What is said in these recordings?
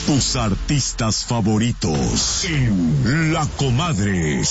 Tus artistas favoritos en La Comadre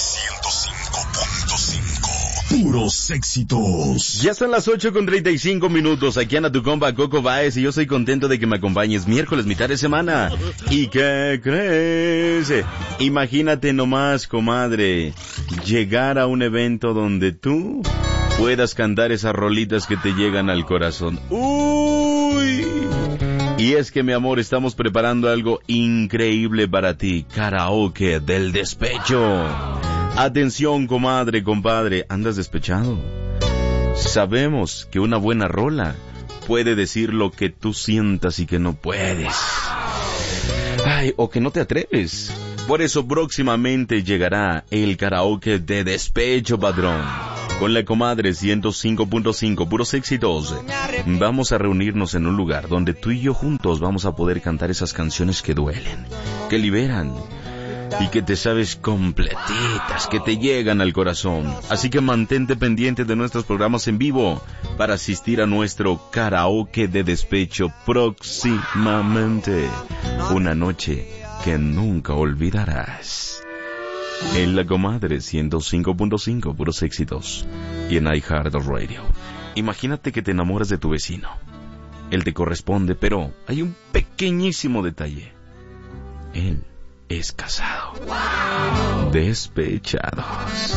105.5. Puros éxitos. Ya son las 8:35. Aquí anda tu compa Coco Baez y yo soy contento de que me acompañes miércoles, mitad de semana. ¿Y qué crees? Imagínate nomás, comadre, llegar a un evento donde tú puedas cantar esas rolitas que te llegan al corazón. ¡Uy! Y es que, mi amor, estamos preparando algo increíble para ti. Karaoke del despecho. Atención, comadre, compadre, ¿andas despechado? Sabemos que una buena rola puede decir lo que tú sientas y que no puedes. Ay, o que no te atreves. Por eso próximamente llegará el karaoke de despecho, padrón. Con la comadre 105.5, puros éxitos. Vamos a reunirnos en un lugar donde tú y yo juntos vamos a poder cantar esas canciones que duelen, que liberan y que te sabes completitas, que te llegan al corazón. Así que mantente pendiente de nuestros programas en vivo para asistir a nuestro karaoke de despecho próximamente. Una noche que nunca olvidarás. En La Comadre 105.5, puros éxitos. Y en iHeartRadio. Imagínate que te enamoras de tu vecino. Él te corresponde, pero hay un pequeñísimo detalle. Él es casado. ¡Wow! Despechados.